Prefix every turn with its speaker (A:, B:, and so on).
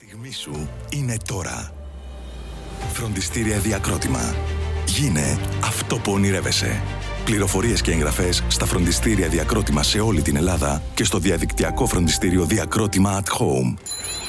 A: Η στιγμή σου είναι τώρα. Φροντιστήρια Διακρότημα. Γίνε αυτό που ονειρεύεσαι. Πληροφορίες και εγγραφές στα φροντιστήρια Διακρότημα σε όλη την Ελλάδα και στο διαδικτυακό φροντιστήριο Διακρότημα at Home.